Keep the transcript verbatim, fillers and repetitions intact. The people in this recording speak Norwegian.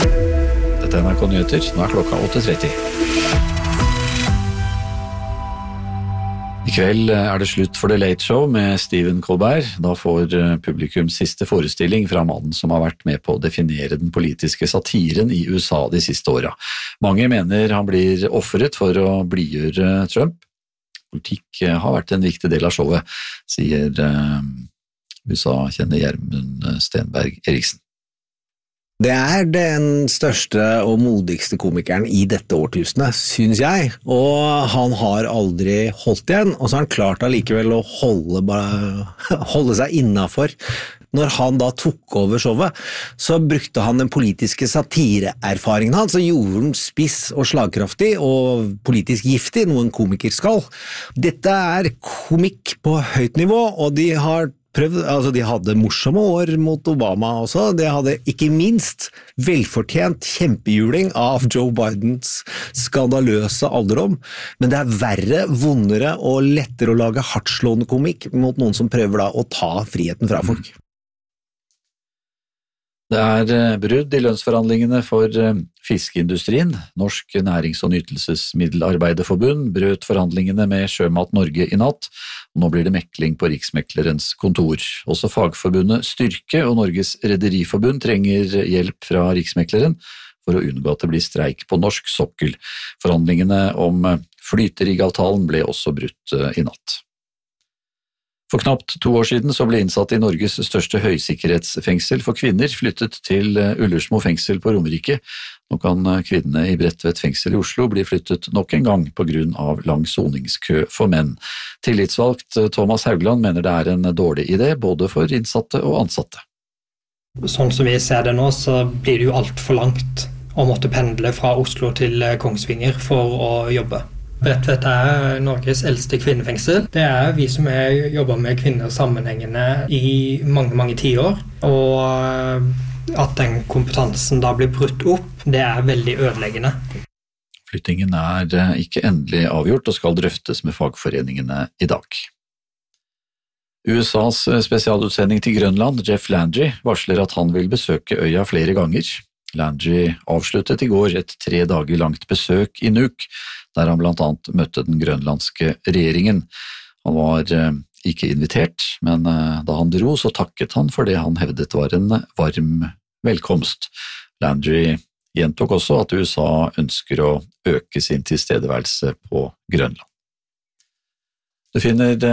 Dette er N R K Nyheter, nå er klokka åtte tretti. I kveld er det slutt for The Late Show med Stephen Colbert. Da får publikum siste forestilling fra mannen som har vært med på å definere den politiske satiren i U S A de siste årene. Mange mener han blir offeret for å blidgjøre Trump. Politikk har vært en viktig del av showet, sier U S A-kjenner Gjermund Stenberg Eriksen. Det er den største og modigste komikeren i dette årtusenet, synes jeg, og han har aldri holdt igjen, og så har han klart allikevel å holde, holde seg innenfor. Når han da tok over showet, så brukte han den politiske satireerfaringen hans, og gjorde den spiss og slagkraftig og politisk giftig, noe en komiker skal. Dette er komikk på høyt nivå, og de har prøvd, altså de hadde morsomme år mot Obama også, de hadde ikke minst velfortjent kjempehjuling av Joe Bidens skandaløse alderdom, men det er verre, vondere og lettere å lage hardtslående komikk mot noen som prøver da å ta friheten fra folk. Det er brudd i lønnsforhandlingene for fiskeindustrien. Norsk Nærings- og Nytelsesmiddelarbeiderforbund brøt forhandlingene med Sjømat Norge i natt. Nå blir det mekling på Riksmeklerens kontor. Også fagforbundet Styrke og Norges Rederiforbund trenger hjelp fra Riksmekleren for å unngå at det blir streik på norsk sokkel. Forhandlingene om flyteriggavtalen ble også brutt i natt. For knapt to år siden så ble innsatt i Norges største høysikkerhetsfengsel for kvinner flyttet til Ullersmo fengsel på Romerike. Nå kan kvinnene i Bredtvet fengsel i Oslo bli flyttet nok en gang på grunn av lang soningskø for menn. Tillitsvalgt Thomas Haugland mener det er en dårlig idé både for innsatte og ansatte. Sånn som vi ser det nå, så blir det jo alt for langt å måtte pendle fra Oslo til Kongsvinger for å jobbe. Bredtvet er Norges eldste kvinnefengsel. Det er vi som har jobbet med kvinner sammenhengende i mange, mange tiår. Og at den kompetansen da blir brutt opp, det er veldig ødeleggende. Flyttingen er ikke endelig avgjort og skal drøftes med fagforeningene i dag. U S A's spesialutsending til Grønland, Jeff Landry, varsler at han vil besøke øya flere ganger. Landry avsluttet i går et tre dager langt besøk i Nuuk, der han blant annet møtte den grønlandske regjeringen. Han var eh, ikke invitert, men eh, da han dro så takket han for det han hevdet var en varm velkomst. Landry gjentok også at U S A ønsker å øke sin tilstedeværelse på Grønland. Du finner